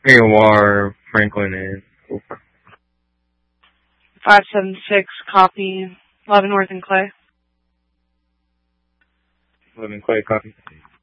AOR, Franklin, and Cooper. 576, copy. Leavenworth and Clay. Leavenworth, Clay, copy.